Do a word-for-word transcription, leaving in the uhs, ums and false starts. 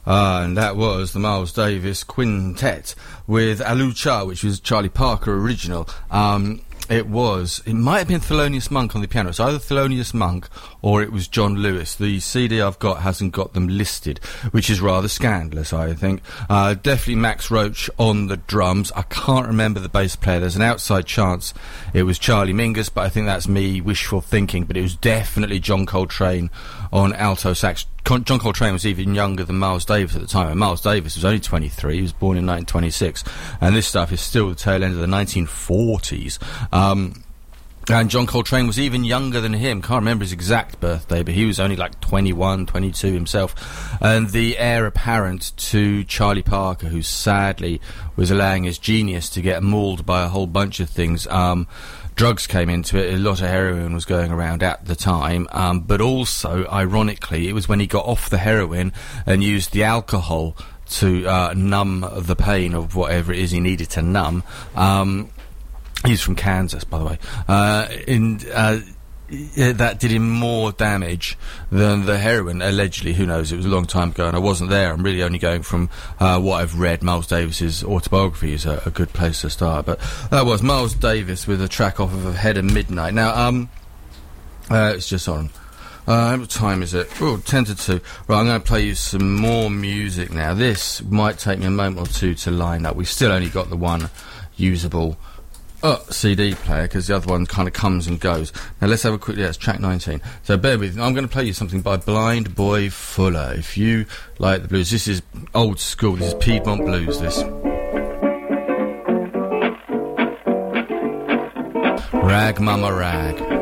Uh, and that was the Miles Davis Quintet with Alucha, which was Charlie Parker original. Um, it was, it might have been Thelonious Monk on the piano. It's either Thelonious Monk or it was John Lewis. The C D I've got hasn't got them listed, which is rather scandalous, I think. Uh, definitely Max Roach on the drums. I can't remember the bass player. There's an outside chance it was Charlie Mingus, but I think that's me wishful thinking. But it was definitely John Coltrane on alto sax. Con- John Coltrane was even younger than Miles Davis at the time, and Miles Davis was only twenty-three. He was born in nineteen twenty-six, and this stuff is still the tail end of the nineteen forties. Um, and John Coltrane was even younger than him. Can't remember his exact birthday, but he was only like twenty-one, twenty-two himself. And the heir apparent to Charlie Parker, who sadly was allowing his genius to get mauled by a whole bunch of things. Um, Drugs came into it, a lot of heroin was going around at the time, um, but also, ironically, it was when he got off the heroin and used the alcohol to uh, numb the pain of whatever it is he needed to numb. Um, he's from Kansas, by the way. Uh, and, uh, Yeah, that did him more damage than the heroin, allegedly. Who knows? It was a long time ago and I wasn't there. I'm really only going from uh, what I've read. Miles Davis's autobiography is a, a good place to start. But that was Miles Davis with a track off of Ahead of Midnight. Now, um, uh, it's just on. Uh, what time is it? Oh, ten to two. Right, I'm going to play you some more music now. This might take me a moment or two to line up. We've still only got the one usable Uh, C D player, because the other one kind of comes and goes. Now let's have a quick, yeah, it's track nineteen. So bear with me, I'm going to play you something by Blind Boy Fuller. If you like the blues, this is old school, this is Piedmont Blues, this. Rag Mama Rag.